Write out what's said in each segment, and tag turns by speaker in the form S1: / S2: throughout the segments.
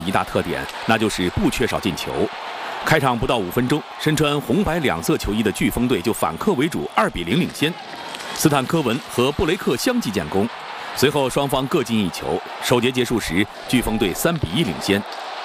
S1: 一大特点，那就是不缺少进球。开场不到5分钟，身穿红白两色球衣的飓风队就反客为主，2比0领先。斯坦科文和布雷克相继建功，随后双方各进1球。首节结束时，飓风队3比1领先。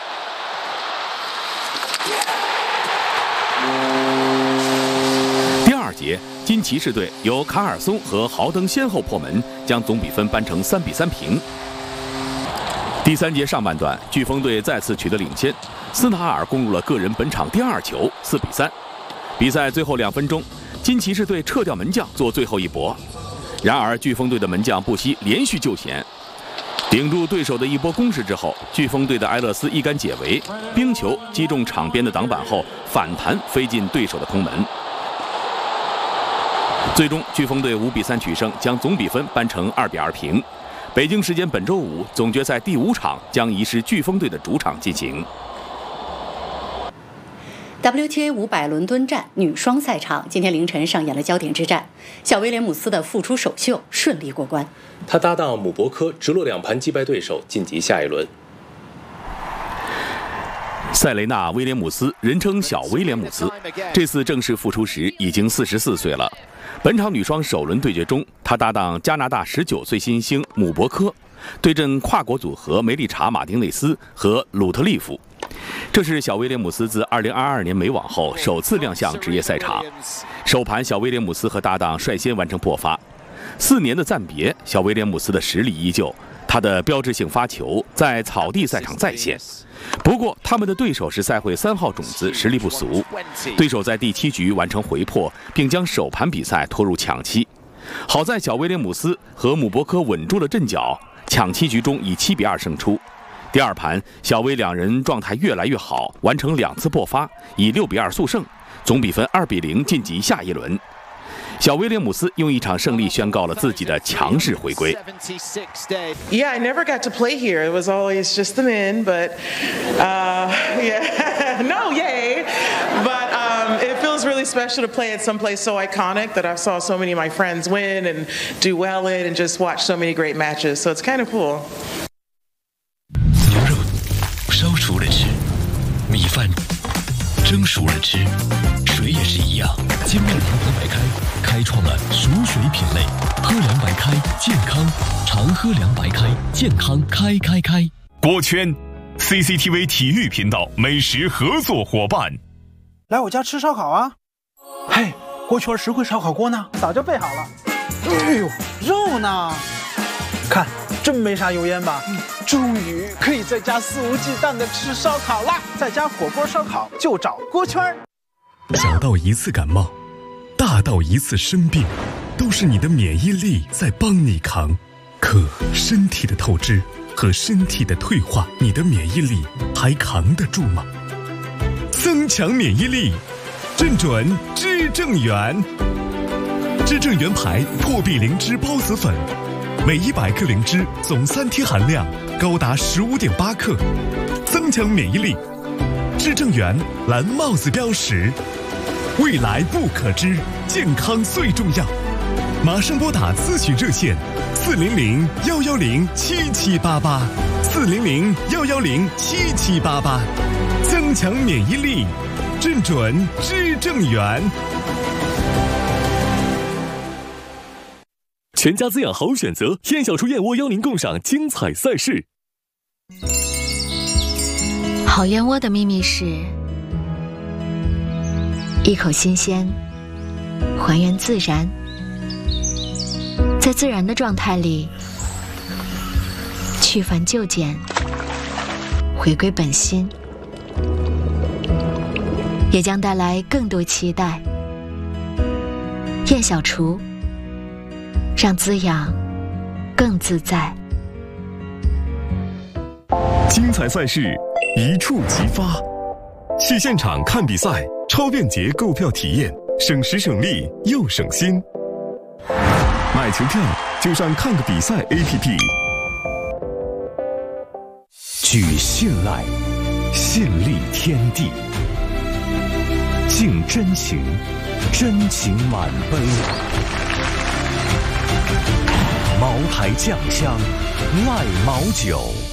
S1: 第2节，金骑士队由卡尔松和豪登先后破门，将总比分扳成3比3平。第3节上半段，飓风队再次取得领先，斯塔尔攻入了个人本场第2球，4比3。比赛最后2分钟，金骑士队撤掉门将做最后一搏，然而飓风队的门将不惜连续救险，顶住对手的一波攻势之后，飓风队的埃勒斯一杆解围，冰球击中场边的挡板后反弹飞进对手的空门。最终，飓风队5比3取胜，将总比分扳成2比2平。北京时间本周5，总决赛第5场将移师飓风队的主场进行。
S2: WTA 500伦敦站女双赛场今天凌晨上演了焦点之战，小威廉姆斯的复出首秀顺利过关，
S3: 他搭档姆伯科直落2盘击败对手，晋级下一轮。
S1: 塞雷纳·威廉姆斯，人称小威廉姆斯，这次正式复出时已经44岁了。本场女双首轮对决中，她搭档加拿大19岁新星姆伯科，对阵跨国组合梅丽查·马丁内斯和鲁特利夫。这是小威廉姆斯自2022年美网后首次亮相职业赛场。首盘，小威廉姆斯和搭档率先完成破发。4年的暂别，小威廉姆斯的实力依旧，他的标志性发球在草地赛场再现。不过，他们的对手是赛会3号种子，实力不俗。对手在第7局完成回破，并将首盘比赛拖入抢七。好在小威廉姆斯和姆伯科稳住了阵脚，抢七局中以7比2胜出。第2盘，小威两人状态越来越好，完成2次破发，以6比2速胜，总比分2比0晋级下一轮。小威廉姆斯用一场胜利宣告了自己的强势回归。
S4: Yeah, I never got to play here. It was always just the men, but yeah, no, yay. But it feels really special to play at some place so iconic that I saw so many of my friends win and do well in, and just watch so many great matches. So it's kind of cool.
S5: 牛肉烧熟了吃，米饭蒸熟了吃，水也是一样。金麦郎河白开开创了熟水品类，喝凉白开健康，常喝凉白开健康开。
S6: 锅圈 CCTV 体育频道美食合作伙伴，
S7: 来我家吃烧烤啊！嘿，锅圈实惠烧烤锅呢？早就备好了。哎呦，肉呢？看，真没啥油烟吧？终于可以在家肆无忌惮的吃烧烤啦！在家火锅烧烤就找锅圈。
S5: 小到一次感冒，大到一次生病，都是你的免疫力在帮你扛。可身体的透支和身体的退化，你的免疫力还扛得住吗？增强免疫力，正准知正元。知正元牌破壁灵芝孢子粉，每100克灵芝总3天含量高达15.8克，增强免疫力。知正元蓝帽子标识，未来不可知，健康最重要。马上拨打咨询热线400-110-7788，400-110-7788，增强免疫力，正准知正元。
S8: 全家滋养好选择，燕小厨燕窝邀您共赏精彩赛事。
S9: 好燕窝的秘密是一口新鲜，还原自然，在自然的状态里去繁就简，回归本心，也将带来更多期待。燕小厨，让滋养更自在。
S8: 精彩赛事一触即发，去现场看比赛，超便捷购票体验，省时省力又省心。买球票就上看个比赛 APP。
S10: 举信赖，信立天地，敬真情，真情满杯。茅台酱香，赖茅酒。